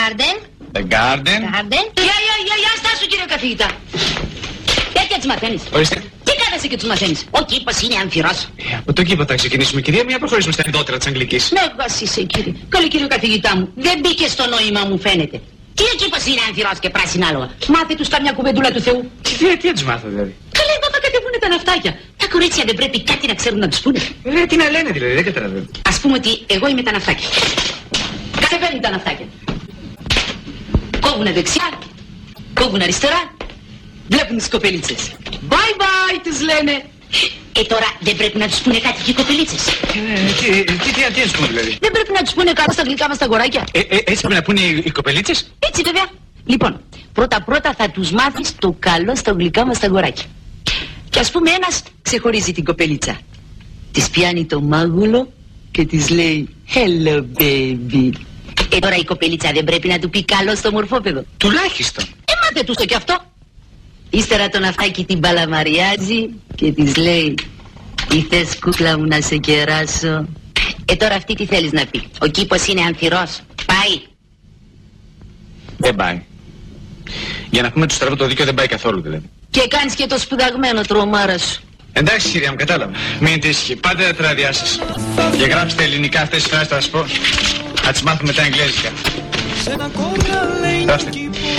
garden. The garden. Γεια, στάσου κύριε καθηγητά. Τέτοια τις μαθαίνεις. Ορίστε. Τι κάθεσαι και τους μαθαίνεις. Ο κήπος είναι αμφιρός. Από το κήπο θα ξεκινήσουμε, κυρία, μια προχωρήσουμε στα ενδότερα της Αγγλικής. Ναι, βασίσαι κύριε. Καλή κύριε καθηγητά μου. Δεν μπήκε στο νόημα μου φαίνεται. Τι ο κήπος είναι αμφιρός και πράσινα άλογα. Μάθε τους καμιά κουβεντούλα του Θεού. Τι να τους μάθω δηλαδή. Καλά, εδώ θα κατεβούνε τα ναυτάκια. Τα κορίτσια δεν πρέπει κάτι να ξέρουν να τους πούνε. Τι να λένε δηλαδή, δεν καταλαβαίνω. Ας πούμε ότι εγώ είμαι τα ναυτάκια. Κατεβαίνουν τα ναυτάκια. Κόβουν δεξιά, κόβουν αριστερά, βλέπουν τις κοπελίτσες. Bye bye τους λένε. Τώρα δεν πρέπει να τους πούνε κάτι και οι κοπελίτσες. Τι να τους πούνε δηλαδή. Δεν πρέπει να τους πούνε καλά στα γλυκά μας τα αγοράκια. Έτσι πρέπει να πούνε οι κοπελίτσες. Έτσι βέβαια. Λοιπόν, πρώτα θα τους μάθεις το καλό στα γλυκά μας τα αγοράκια. Και ας πούμε ένας ξεχωρίζει την κοπελίτσα. Της πιάνει το μάγουλο και της λέει hello baby. Τώρα η κοπελίτσα δεν πρέπει να του πει καλό στο μορφόπεδο. Τουλάχιστον. Μάθε τους το κι αυτό. Ύστερα το ναυτάκι την παλαμαριάζει και της λέει τι θες κούκλα μου να σε κεράσω. Τώρα αυτή τι θέλεις να πει. Ο κήπος είναι ανθυρός. Πάει. Δεν πάει. Για να πούμε το στραβό το δίκαιο δεν πάει καθόλου δηλαδή. Και κάνεις και το σπουδαγμένο τρομάρα σου. Εντάξει κυρία μου, κατάλαβα. Μείνετε ήσυχοι. Πάτε τα τράδια σας. Και γράψτε ελληνικά αυτές τις φράσεις θα σας πω. Να τις μάθουμε τα εγγλέζικα. Γράψτε.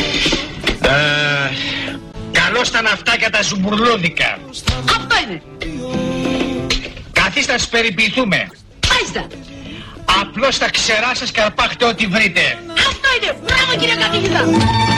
Καλώς τα ναυτάκια τα ζουμπουρλούδικα. Αυτό είναι. Καθίστε να σας περιποιηθούμε. Μάλιστα. Απλώς τα ξερά σας καρπάχτε ό,τι βρείτε. Αυτό είναι. Μπράβο κύριε καθηγητά.